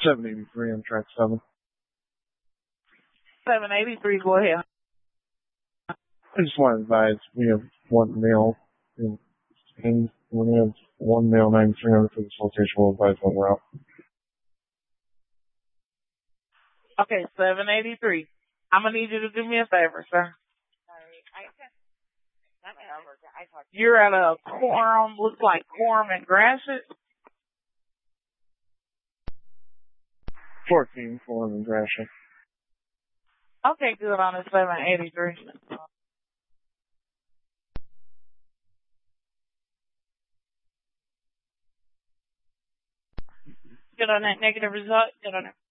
783 on track 7. 783, go ahead. I just want to advise, we have one male, and when we have one male 9300 for the facilitation, we'll advise one route. Okay, 783. I'm going to need you to do me a favor, sir. You're at a quorum, looks like quorum and Gratiot. 14, Quorum and Gratiot. Okay, good on the 783. Good on that negative result. Good on that.